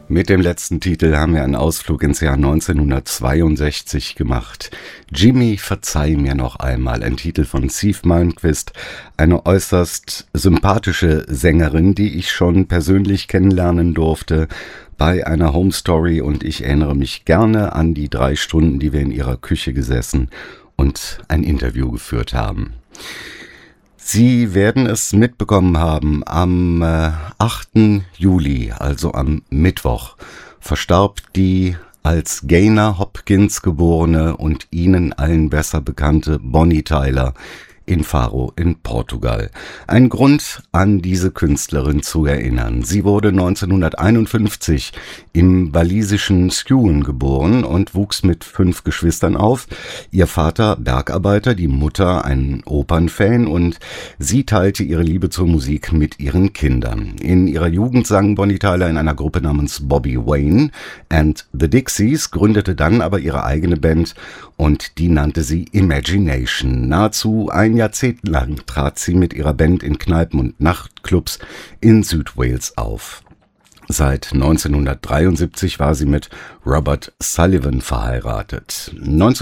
Mit dem letzten Titel haben wir einen Ausflug ins Jahr 1962 gemacht. Jimmy, verzeih mir noch einmal, ein Titel von Siw Malmkvist, eine äußerst sympathische Sängerin, die ich schon persönlich kennenlernen durfte bei einer Home Story, und ich erinnere mich gerne an die 3 Stunden, die wir in ihrer Küche gesessen und ein Interview geführt haben. Sie werden es mitbekommen haben, am 8. Juli, also am Mittwoch, verstarb die als Gaynor Hopkins geborene und Ihnen allen besser bekannte Bonnie Tyler in Faro in Portugal. Ein Grund, an diese Künstlerin zu erinnern. Sie wurde 1951 im walisischen Skewen geboren und wuchs mit 5 Geschwistern auf. Ihr Vater Bergarbeiter, die Mutter ein Opernfan, und sie teilte ihre Liebe zur Musik mit ihren Kindern. In ihrer Jugend sang Bonnie Tyler in einer Gruppe namens Bobby Wayne and the Dixies, gründete dann aber ihre eigene Band und die nannte sie Imagination. Nahezu ein Jahrzehnt lang trat sie mit ihrer Band in Kneipen und Nachtclubs in Südwales auf. Seit 1973 war sie mit Robert Sullivan verheiratet.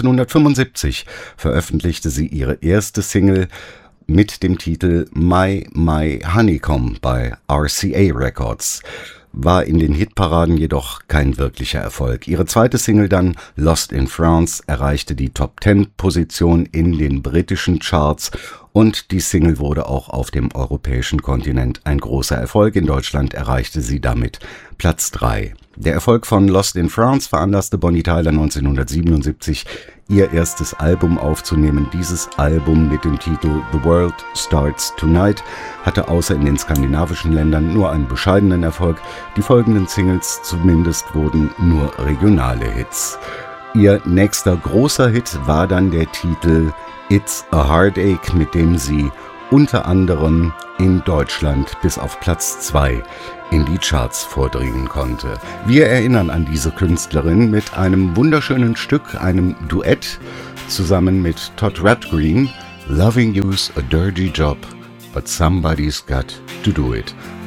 1975 veröffentlichte sie ihre erste Single mit dem Titel My Honeycomb bei RCA Records. War in den Hitparaden jedoch kein wirklicher Erfolg. Ihre zweite Single dann, Lost in France, erreichte die Top-10-Position in den britischen Charts, und die Single wurde auch auf dem europäischen Kontinent ein großer Erfolg. In Deutschland erreichte sie damit Platz 3. Der Erfolg von Lost in France veranlasste Bonnie Tyler 1977, ihr erstes Album aufzunehmen. Dieses Album mit dem Titel The World Starts Tonight hatte außer in den skandinavischen Ländern nur einen bescheidenen Erfolg. Die folgenden Singles zumindest wurden nur regionale Hits. Ihr nächster großer Hit war dann der Titel It's a Heartache, mit dem sie unter anderem in Deutschland bis auf Platz 2 in die Charts vordringen konnte. Wir erinnern an diese Künstlerin mit einem wunderschönen Stück, einem Duett zusammen mit Todd Rundgren. Loving you's a dirty job, but somebody's got to do it.